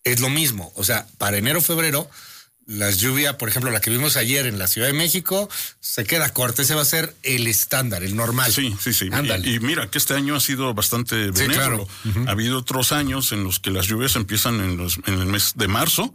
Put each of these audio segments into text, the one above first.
es lo mismo. O sea, para enero, febrero, las lluvias, por ejemplo, la que vimos ayer en la Ciudad de México, se queda corta. Ese va a ser el estándar, el normal. Sí. Y mira que este año ha sido bastante benévolo. Claro. Ha habido otros años en los que las lluvias empiezan en el mes de marzo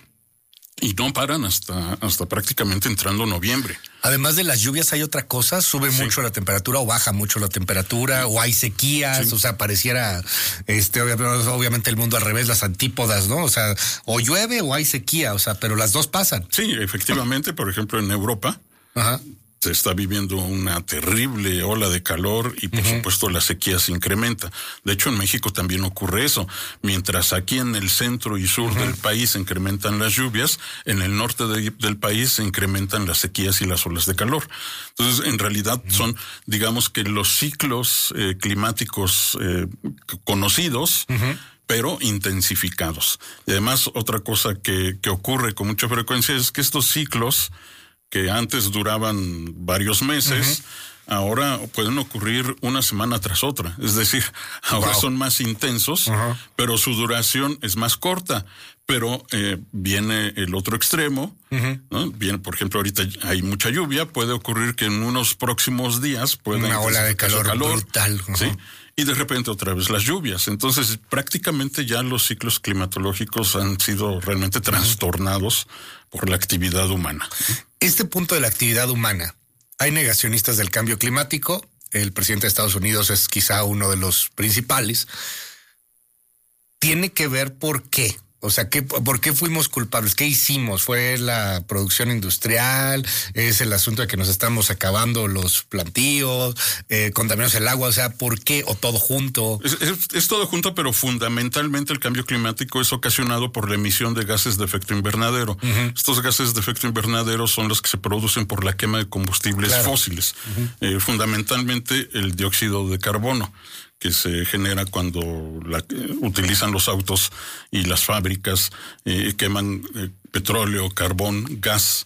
y no paran hasta prácticamente entrando noviembre. Además de las lluvias hay otra cosa, sube mucho la temperatura o baja mucho la temperatura o hay sequías, o sea, pareciera obviamente el mundo al revés, las antípodas, ¿no? O sea, o llueve o hay sequía, o sea, pero las dos pasan. Sí, efectivamente, por ejemplo, en Europa se está viviendo una terrible ola de calor y por supuesto la sequía se incrementa. De hecho, en México también ocurre eso. Mientras aquí en el centro y sur del país se incrementan las lluvias, en el norte del país se incrementan las sequías y las olas de calor. Entonces, en realidad son, digamos que los ciclos climáticos conocidos, pero intensificados. Y además, otra cosa que ocurre con mucha frecuencia es que estos ciclos que antes duraban varios meses, ahora pueden ocurrir una semana tras otra. Es decir, ahora son más intensos, pero su duración es más corta. Pero viene el otro extremo, ¿no? Viene, por ejemplo, ahorita hay mucha lluvia, puede ocurrir que en unos próximos días pueda una ola de calor brutal. ¿sí? Y de repente otra vez las lluvias. Entonces, prácticamente ya los ciclos climatológicos han sido realmente trastornados por la actividad humana. Este punto de la actividad humana, hay negacionistas del cambio climático, el presidente de Estados Unidos es quizá uno de los principales. Tiene que ver por qué. O sea, ¿por qué fuimos culpables? ¿Qué hicimos? ¿Fue la producción industrial? ¿Es el asunto de que nos estamos acabando los plantíos? ¿Contaminamos el agua? O sea, ¿por qué? ¿O todo junto? Es todo junto, pero fundamentalmente el cambio climático es ocasionado por la emisión de gases de efecto invernadero. Estos gases de efecto invernadero son los que se producen por la quema de combustibles fósiles. Fundamentalmente el dióxido de carbono, que se genera cuando utilizan los autos y las fábricas, queman petróleo, carbón, gas.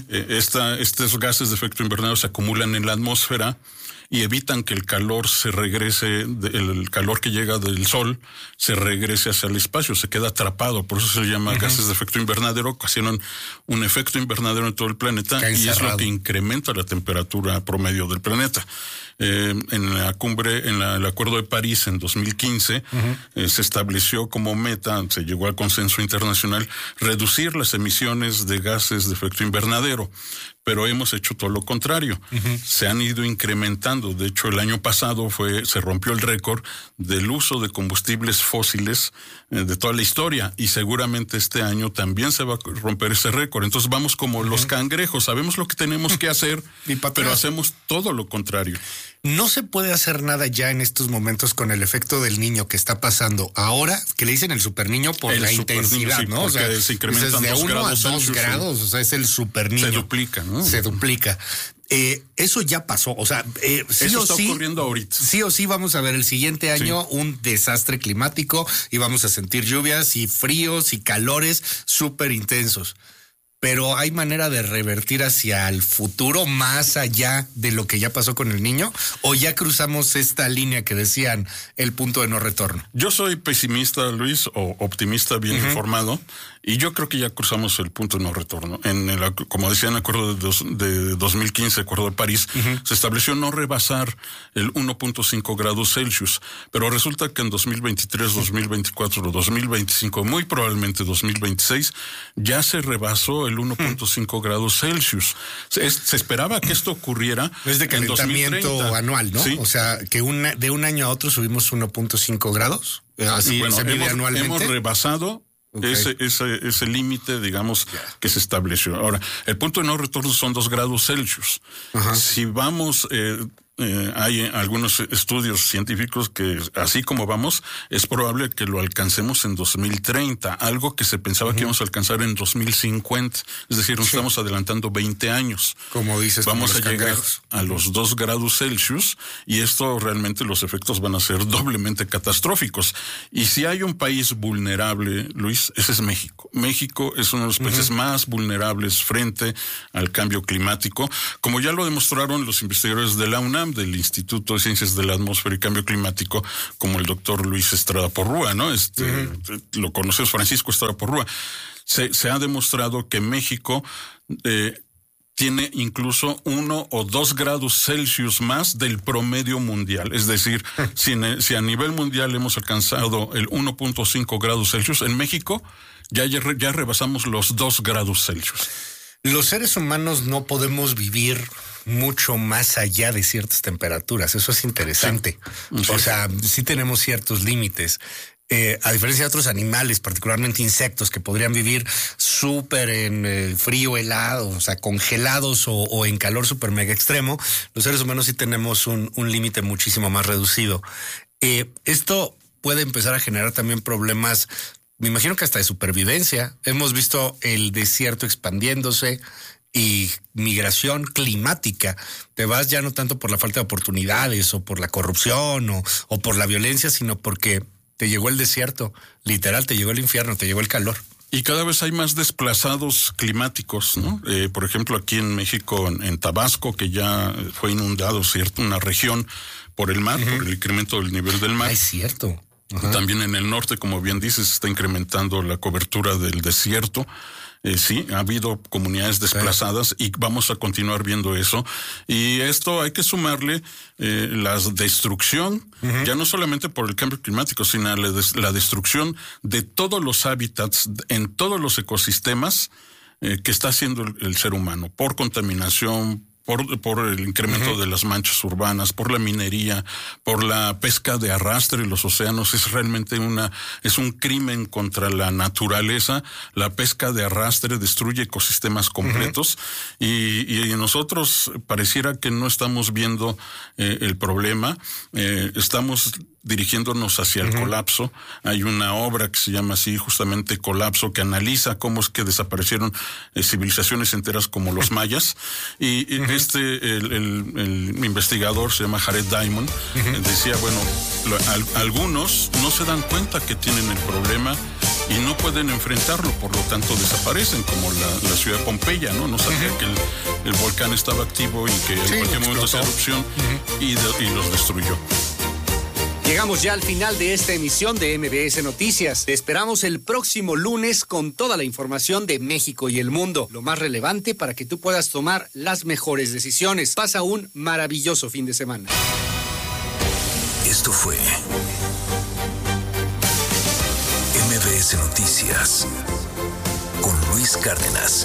Estos gases de efecto invernadero se acumulan en la atmósfera y evitan que el calor se regrese, el calor que llega del sol se regrese hacia el espacio, se queda atrapado. Por eso se llama gases de efecto invernadero, ocasionan un efecto invernadero en todo el planeta y es lo que incrementa la temperatura promedio del planeta. En la cumbre, en el Acuerdo de París en 2015, se estableció como meta, se llegó al consenso internacional, reducir las emisiones de gases de efecto invernadero. Pero hemos hecho todo lo contrario. Se han ido incrementando. De hecho, el año pasado se rompió el récord del uso de combustibles fósiles de toda la historia. Y seguramente este año también se va a romper ese récord. Entonces vamos como los cangrejos. Sabemos lo que tenemos que hacer, pero hacemos todo lo contrario. No se puede hacer nada ya en estos momentos con el efecto del niño que está pasando ahora, que le dicen el superniño por la intensidad, ¿no? O sea, se incrementan de 1 a 2 grados, o sea, es el superniño. Se duplica, ¿no? Se duplica. Eso ya pasó, o sea, sí eso o está sí, ocurriendo ahorita. Sí o sí vamos a ver el siguiente año un desastre climático y vamos a sentir lluvias y fríos y calores súper intensos. Pero ¿hay manera de revertir hacia el futuro más allá de lo que ya pasó con el niño? ¿O ya cruzamos esta línea que decían el punto de no retorno? Yo soy pesimista, Luis, o optimista bien informado, y yo creo que ya cruzamos el punto de no retorno. Como decía en el acuerdo de 2015, acuerdo de París, se estableció no rebasar el 1.5 grados Celsius, pero resulta que en 2023, 2024 o 2025, muy probablemente 2026, ya se rebasó el 1.5 grados Celsius. Se esperaba que esto ocurriera es de calentamiento anual, ¿no? ¿Sí? O sea, que de un año a otro subimos 1.5 grados. Así se mide anualmente. Hemos rebasado ese límite, digamos, que se estableció. Ahora, el punto de no retorno son 2 grados Celsius. Si vamos... hay algunos estudios científicos que así como vamos, es probable que lo alcancemos en 2030, algo que se pensaba que íbamos a alcanzar en 2050, es decir, nos estamos adelantando 20 años. Como dices, vamos a llegar a los 2 grados Celsius y esto realmente los efectos van a ser doblemente catastróficos. Y si hay un país vulnerable, Luis, ese es México. México es uno de los países más vulnerables frente al cambio climático, como ya lo demostraron los investigadores de la UNAM. UNAM, del Instituto de Ciencias de la Atmósfera y Cambio Climático, como el doctor Luis Estrada Porrúa, ¿no? Lo conoces, Francisco Estrada Porrúa. Se ha demostrado que México tiene incluso 1 o 2 grados Celsius más del promedio mundial. Es decir, si a nivel mundial hemos alcanzado el 1.5 grados Celsius, en México ya rebasamos los 2 grados Celsius. Los seres humanos no podemos vivir mucho más allá de ciertas temperaturas. Eso es interesante. Sí. O sea, sí tenemos ciertos límites. A diferencia de otros animales, particularmente insectos, que podrían vivir súper en frío, helado, o sea, congelados o en calor súper mega extremo, los seres humanos sí tenemos un límite muchísimo más reducido. Esto puede empezar a generar también problemas, me imagino que hasta de supervivencia. Hemos visto el desierto expandiéndose y migración climática. Te vas ya no tanto por la falta de oportunidades o por la corrupción o por la violencia, sino porque te llegó el desierto, literal, te llegó el infierno, te llegó el calor. Y cada vez hay más desplazados climáticos, ¿no? Por ejemplo, aquí en México, en Tabasco, que ya fue inundado, ¿cierto? Una región por el mar, por el incremento del nivel del mar. Es cierto. También en el norte, como bien dices, se está incrementando la cobertura del desierto. Sí, ha habido comunidades desplazadas y vamos a continuar viendo eso. Y esto hay que sumarle la destrucción, ya no solamente por el cambio climático, sino la destrucción de todos los hábitats en todos los ecosistemas que está haciendo el ser humano, por contaminación, por el incremento de las manchas urbanas, por la minería, por la pesca de arrastre en los océanos. Es realmente un crimen contra la naturaleza. La pesca de arrastre destruye ecosistemas completos y nosotros pareciera que no estamos viendo el problema. Estamos dirigiéndonos hacia el colapso. Hay una obra que se llama así, justamente Colapso, que analiza cómo es que desaparecieron civilizaciones enteras como los mayas. Y el investigador se llama Jared Diamond, decía, bueno, algunos no se dan cuenta que tienen el problema y no pueden enfrentarlo, por lo tanto desaparecen, como la ciudad de Pompeya, ¿no? No sabía que el volcán estaba activo y que en cualquier momento hacía erupción y los destruyó. Llegamos ya al final de esta emisión de MBS Noticias. Te esperamos el próximo lunes con toda la información de México y el mundo, lo más relevante para que tú puedas tomar las mejores decisiones. Pasa un maravilloso fin de semana. Esto fue MBS Noticias con Luis Cárdenas.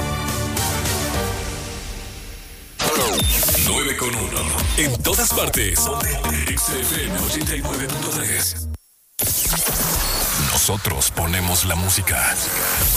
9:1. En todas partes. XFM 89.3. Nosotros ponemos la música.